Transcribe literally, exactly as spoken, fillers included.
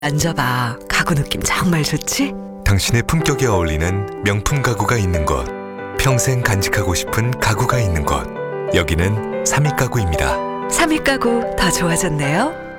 앉아봐. 가구 느낌 정말 좋지? 당신의 품격에 어울리는 명품 가구가 있는 곳, 평생 간직하고 싶은 가구가 있는 곳, 여기는 삼익가구입니다. 삼익 가구 더 좋아졌네요.